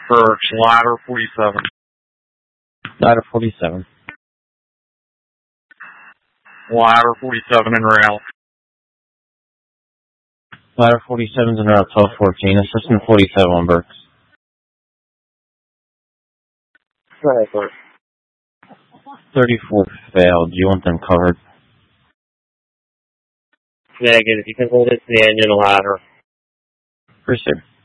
Search ladder 47. Ladder 47. Ladder 47 en route. Ladder 47's en route 1214. Assistant 47 on Burks. Right. 34 failed. Do you want them covered? Negative. You can hold it to the end of the ladder. Appreciate it.